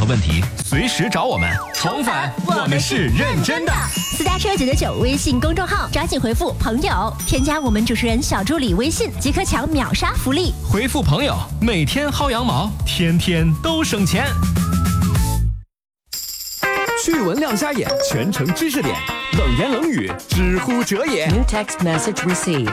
何问题，随时找我们。宠粉，我们是认真的。 私家车999微信公众号，抓紧回复朋友，添加我们主持人小助理微信，即可抢秒杀福利。 回复朋友，每天薅羊毛，天天都省钱。 趣闻亮瞎眼，全程知识点，冷言冷语，知乎者也。 New text message received。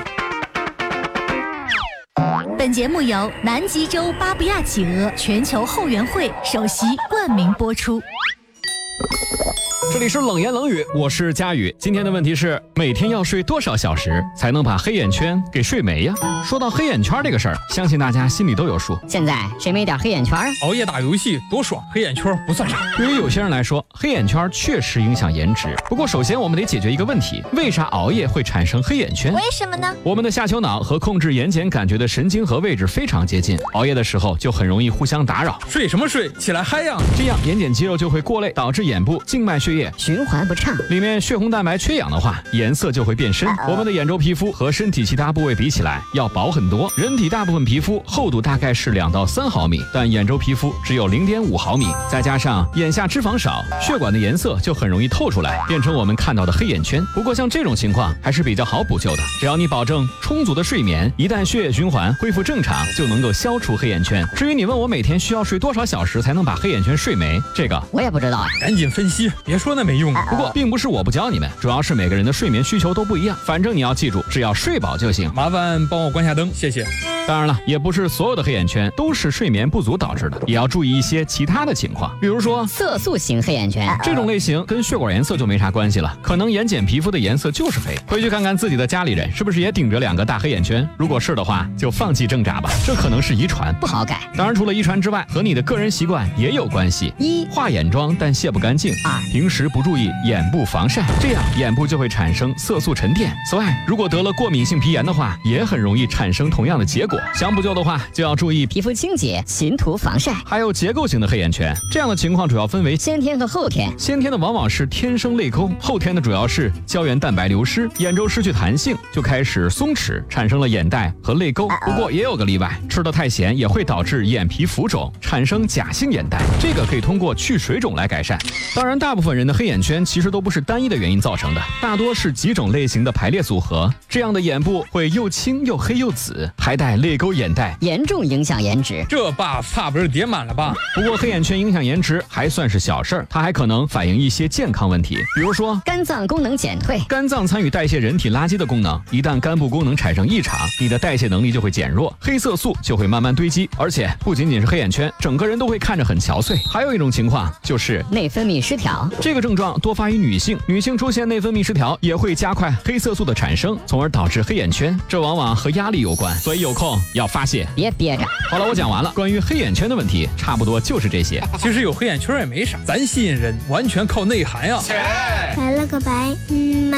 本节目由南极洲巴布亚企鹅全球后援会首席冠名播出。 这里是冷言冷语，我是佳宇。今天的问题是，每天要睡多少小时才能把黑眼圈给睡没呀？说到黑眼圈这个事儿，相信大家心里都有数。 现在谁没点黑眼圈？ 熬夜打游戏多爽，黑眼圈不算啥。 对于有些人来说，黑眼圈确实影响颜值。不过首先我们得解决一个问题，为啥熬夜会产生黑眼圈？ 为什么呢？ 我们的下丘脑和控制眼睑感觉的神经核位置非常接近，熬夜的时候就很容易互相打扰。 睡什么睡？起来嗨呀！ 这样眼睑肌肉就会过累，导致眼部静脉血液循环不畅， 里面血红蛋白缺氧的话，颜色就会变深。我们的眼周皮肤和身体其他部位比起来要薄很多，人体大部分皮肤厚度大概是2到3毫米，但眼周皮肤只有0.5毫米，再加上眼下脂肪少，血管的颜色就很容易透出来，变成我们看到的黑眼圈。不过像这种情况还是比较好补救的，只要你保证充足的睡眠，一旦血液循环恢复正常，就能够消除黑眼圈。至于你问我每天需要睡多少小时才能把黑眼圈睡没，这个我也不知道啊。 赶紧分析，别说那没用。 不过并不是我不教你们，主要是每个人的睡眠需求都不一样。反正你要记住，只要睡饱就行。 麻烦帮我关下灯，谢谢。 当然了，也不是所有的黑眼圈都是睡眠不足导致的，也要注意一些其他的情况。比如说色素型黑眼圈， 这种类型跟血管颜色就没啥关系了，可能眼睑皮肤的颜色就是黑。回去看看自己的家里人是不是也顶着2个大黑眼圈，如果是的话，就放弃挣扎吧，这可能是遗传， 不好改。 当然除了遗传之外，和你的个人习惯也有关系。 1 化眼妆但卸不干净 ，2 平时不注意眼部防晒，这样眼部就会产生色素沉淀。此外，如果得了过敏性皮炎的话，也很容易产生同样的结果。想补救的话，就要注意皮肤清洁，勤涂防晒。 还有结构型的黑眼圈，这样的情况主要分为先天和后天。 先天的往往是天生泪沟，后天的主要是胶原蛋白流失，眼周失去弹性，就开始松弛，产生了眼袋和泪沟。不过也有个例外，吃得太咸也会导致眼皮浮肿，产生假性眼袋，这个可以通过去水肿来改善。当然，大部分人的黑眼圈其实都不是单一的原因造成的，大多是几种类型的排列组合，这样的眼部会又青又黑又紫，还带泪沟眼袋， 严重影响颜值。 这 buff 怕不是叠满了吧？ 不过黑眼圈影响颜值还算是小事儿，它还可能反映一些健康问题，比如说肝脏功能减退。 肝脏参与代谢人体垃圾的功能，一旦肝部功能产生异常，你的代谢能力就会减弱，黑色素就会慢慢堆积，而且不仅仅是黑眼圈，整个人都会看着很憔悴。还有一种情况就是内分泌失调， 这个症状多发于女性，女性出现内分泌失调也会加快黑色素的产生，从而导致黑眼圈，这往往和压力有关，所以有空要发泄， 别憋着。 好了，我讲完了，关于黑眼圈的问题差不多就是这些。 其实有黑眼圈也没啥，咱吸引人完全靠内涵呀。 来了个白嘛。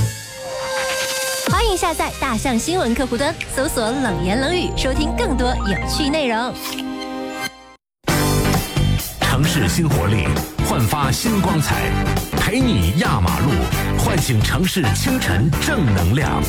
欢迎下载大象新闻客户端，搜索冷言冷语，收听更多有趣内容。 城市新活力，焕发新光彩，陪你压马路，唤醒城市清晨正能量。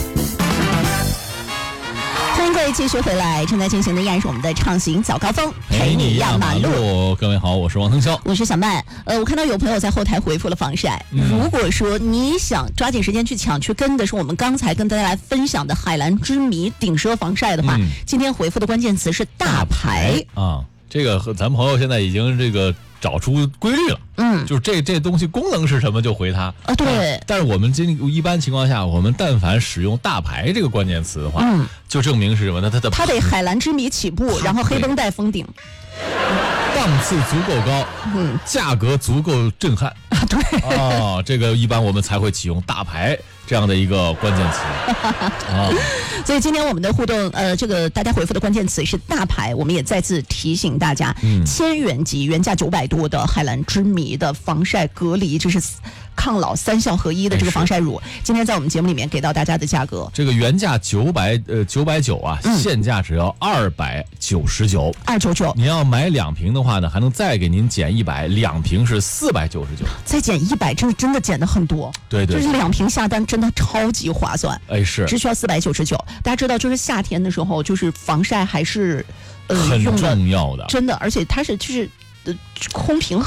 欢迎各位继续回来，正在进行的依然是我们的畅行早高峰，陪你压马路。 各位好，我是王腾霄， 我是小曼。我看到有朋友在后台回复了防晒。如果说你想抓紧时间去抢，去跟的是我们刚才跟大家来分享的海蓝之谜顶奢防晒的话，今天回复的关键词是大牌啊。这个和咱们朋友现在已经这个找出规律了，就是这东西功能是什么就回它啊，对。 但是我们一般情况下，我们但凡使用大牌这个关键词的话，就证明是什么呢？它得海蓝之谜起步，然后黑绷带封顶， 档次足够高，价格足够震撼。 对啊，这个一般我们才会启用大牌这样的一个关键词啊。 所以今天我们的互动，这个大家回复的关键词是大牌，我们也再次提醒大家，1000元级原价900多的海蓝之谜的防晒隔离，这是抗老3效合一的这个防晒乳，今天在我们节目里面给到大家的价格， 这个原价990啊，现价只要299，299。您要买2瓶的话呢，还能再给您减100，2瓶是499， 再减100，真的减的很多。 对， 就是2瓶下单真的超级划算。 哎，是只需要499。大家知道，就是夏天的时候，就是防晒还是很重要的， 真的，而且它是就是空瓶